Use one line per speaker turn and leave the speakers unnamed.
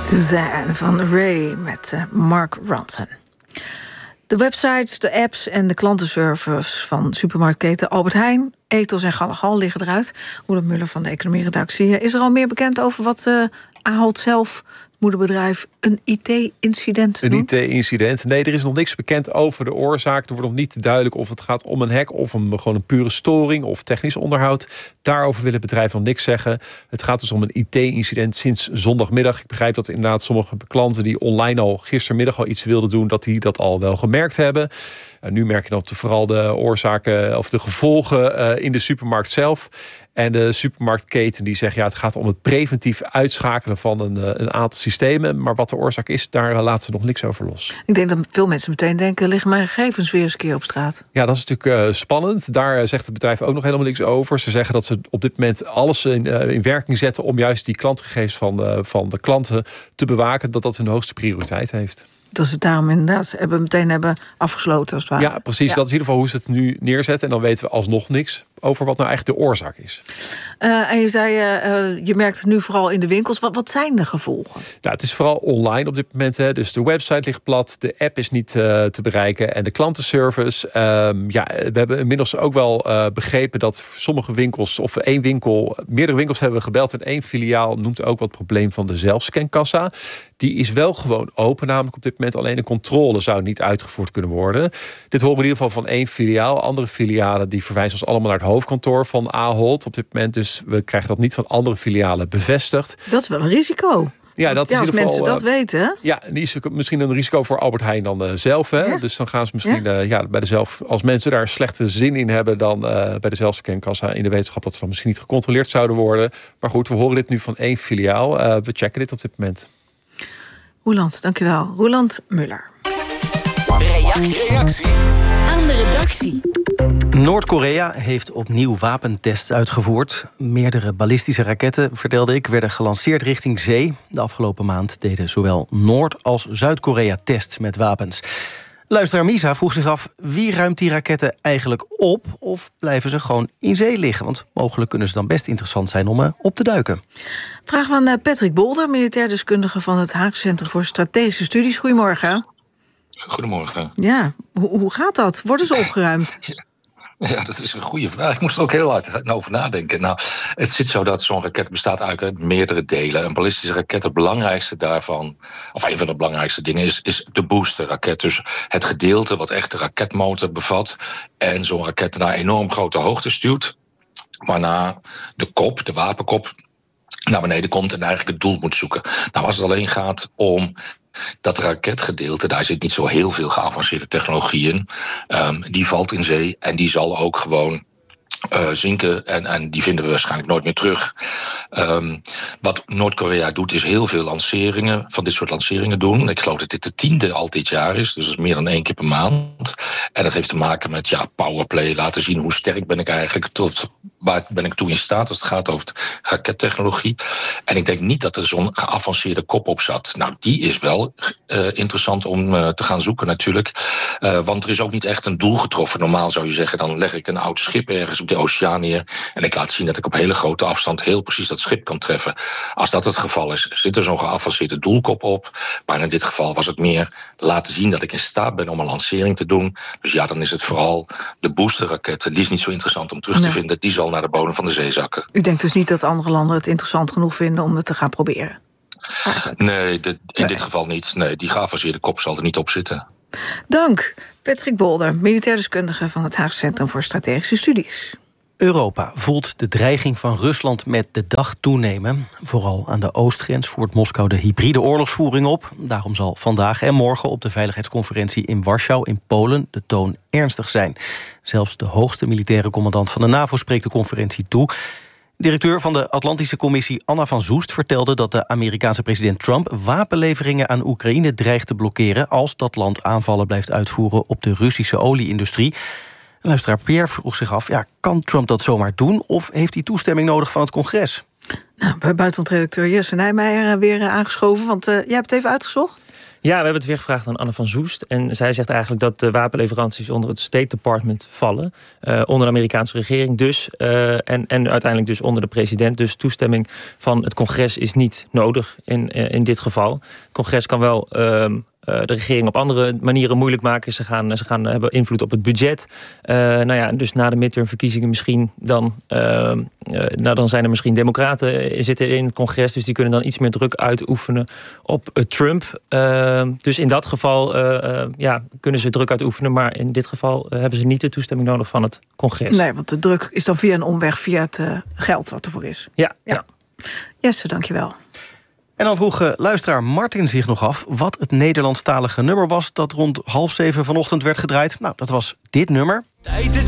Suzanne van Ray met Mark Ronson. De websites, de apps en de klantenservice van supermarktketen Albert Heijn, Ethos en Gallegal liggen eruit. Roeland Muller van de economieredactie. Is er al meer bekend over wat Ahold zelf, moederbedrijf, een IT-incident noemt?
Een IT-incident? Nee, er is nog niks bekend over de oorzaak. Er wordt nog niet duidelijk of het gaat om een hack of gewoon een pure storing of technisch onderhoud. Daarover wil het bedrijf nog niks zeggen. Het gaat dus om een IT-incident sinds zondagmiddag. Ik begrijp dat inderdaad sommige klanten die online al gistermiddag al iets wilden doen, dat die dat al wel gemerkt hebben. Nu merk je dat vooral de oorzaken of de gevolgen in de supermarkt zelf. En de supermarktketen die zegt, ja, het gaat om het preventief uitschakelen van een aantal systemen. Maar wat de oorzaak is, daar laten ze nog niks over los.
Ik denk dat veel mensen meteen denken, liggen mijn gegevens weer eens een keer op straat?
Ja, dat is natuurlijk spannend. Daar zegt het bedrijf ook nog helemaal niks over. Ze zeggen dat ze op dit moment alles in werking zetten om juist die klantgegevens van de klanten te bewaken, dat hun hoogste prioriteit heeft.
Dat ze het daarom inderdaad meteen hebben afgesloten als het ware.
Ja, precies. Ja. Dat is in ieder geval hoe ze het nu neerzetten. En dan weten we alsnog niks over wat nou eigenlijk de oorzaak is.
En je zei, je merkt het nu vooral in de winkels. Wat zijn de gevolgen?
Nou, het is vooral online op dit moment. Hè. Dus de website ligt plat, de app is niet te bereiken en de klantenservice. We hebben inmiddels ook wel begrepen dat sommige winkels, of meerdere winkels hebben we gebeld en één filiaal noemt ook wat het probleem van de zelfscankassa. Die is wel gewoon open, namelijk op dit moment. Alleen de controle zou niet uitgevoerd kunnen worden. Dit horen we in ieder geval van één filiaal. Andere filialen die verwijzen ons allemaal naar het hoofdkantoor van Ahold op dit moment. Dus we krijgen dat niet van andere filialen bevestigd.
Dat is wel een risico.
Ja, dat is
als mensen dat weten. Hè?
Ja, die is misschien een risico voor Albert Heijn dan zelf. Hè? Ja? Dus dan gaan ze misschien bij de zelf, als mensen daar slechte zin in hebben, dan bij de zelfscankassa in de wetenschap dat ze dan misschien niet gecontroleerd zouden worden. Maar goed, we horen dit nu van één filiaal. We checken dit op dit moment.
Roeland, dankjewel. Roeland Muller.
Reactie aan de redactie.
Noord-Korea heeft opnieuw wapentests uitgevoerd. Meerdere ballistische raketten, vertelde ik, werden gelanceerd richting zee. De afgelopen maand deden zowel Noord- als Zuid-Korea tests met wapens. Luisteraar Misa vroeg zich af, wie ruimt die raketten eigenlijk op? Of blijven ze gewoon in zee liggen? Want mogelijk kunnen ze dan best interessant zijn om op te duiken.
Vraag van Patrick Bolder, militair deskundige van het Haagse Centrum voor Strategische Studies. Goedemorgen.
Goedemorgen.
Ja, hoe gaat dat? Worden ze opgeruimd?
Ja, dat is een goede vraag. Ik moest er ook heel hard over nadenken. Nou, het zit zo dat zo'n raket bestaat uit meerdere delen. Een ballistische raket, het belangrijkste daarvan, of een van de belangrijkste dingen, is de boosterraket. Dus het gedeelte wat echt de raketmotor bevat en zo'n raket naar enorm grote hoogte stuurt, waarna de wapenkop, naar beneden komt en eigenlijk het doel moet zoeken. Nou, als het alleen gaat om dat raketgedeelte, daar zit niet zo heel veel geavanceerde technologie in. Die valt in zee en die zal ook gewoon zinken en die vinden we waarschijnlijk nooit meer terug. Wat Noord-Korea doet is heel veel lanceringen, van dit soort lanceringen doen. Ik geloof dat dit de 10e al dit jaar is, dus dat is meer dan 1 keer per maand. En dat heeft te maken met powerplay, laten zien hoe sterk ben ik eigenlijk, tot waar ben ik toe in staat als het gaat over rakettechnologie. En ik denk niet dat er zo'n geavanceerde kop op zat. Nou, die is wel interessant om te gaan zoeken natuurlijk. Want er is ook niet echt een doel getroffen. Normaal zou je zeggen, dan leg ik een oud schip ergens op de oceaan neer en ik laat zien dat ik op hele grote afstand heel precies dat schip kan treffen. Als dat het geval is, zit er zo'n geavanceerde doelkop op. Maar in dit geval was het meer laten zien dat ik in staat ben om een lancering te doen. Dus ja, dan is het vooral de boosterraket. Die is niet zo interessant om terug te vinden. Die zal naar de bodem van de zee zakken.
U denkt dus niet dat andere landen het interessant genoeg vinden om het te gaan proberen?
Nee, in dit geval niet. Nee, die geavanceerde kop zal er niet op zitten.
Dank, Patrick Bolder, militair deskundige van het Haagse Centrum voor Strategische Studies.
Europa voelt de dreiging van Rusland met de dag toenemen. Vooral aan de oostgrens voert Moskou de hybride oorlogsvoering op. Daarom zal vandaag en morgen op de veiligheidsconferentie in Warschau in Polen de toon ernstig zijn. Zelfs de hoogste militaire commandant van de NAVO spreekt de conferentie toe. Directeur van de Atlantische Commissie Anna van Zoest vertelde dat de Amerikaanse president Trump wapenleveringen aan Oekraïne dreigt te blokkeren als dat land aanvallen blijft uitvoeren op de Russische olieindustrie. Luisteraar Pierre vroeg zich af, kan Trump dat zomaar doen of heeft hij toestemming nodig van het congres?
Nou, bij buitenlandredacteur Jesse Nijmeijer weer aangeschoven. Want jij hebt het even uitgezocht.
Ja, we hebben het weer gevraagd aan Anne van Soest. En zij zegt eigenlijk dat de wapenleveranties onder het State Department vallen. Onder de Amerikaanse regering dus. En uiteindelijk dus onder de president. Dus toestemming van het congres is niet nodig in dit geval. Het congres kan wel de regering op andere manieren moeilijk maken. Ze gaan hebben invloed op het budget. Dus na de midtermverkiezingen misschien dan zijn er misschien democraten zitten in het congres. Dus die kunnen dan iets meer druk uitoefenen op Trump. Dus in dat geval kunnen ze druk uitoefenen. Maar in dit geval hebben ze niet de toestemming nodig van het congres.
Nee, want de druk is dan via een omweg, via het geld wat ervoor is.
Ja.
Jesse, dankjewel.
En dan vroeg luisteraar Martin zich nog af wat het Nederlandstalige nummer was dat rond 6:30 vanochtend werd gedraaid. Nou, dat was dit nummer.